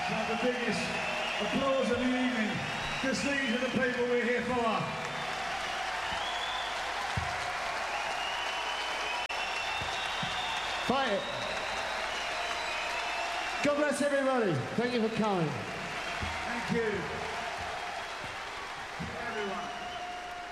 Some of the biggest applause of the evening, because these are the people we're here for. Fight it. God bless everybody. Thank you for coming. Thank you. Everyone.